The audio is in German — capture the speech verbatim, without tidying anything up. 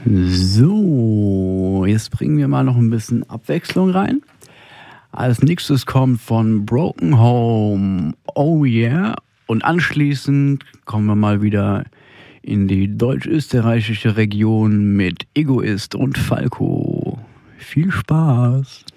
So, jetzt bringen wir mal noch ein bisschen Abwechslung rein. Als nächstes kommt von Broken Home, Oh Yeah. Und anschließend kommen wir mal wieder in die deutsch-österreichische Region mit Egoist und Falco. Viel Spaß!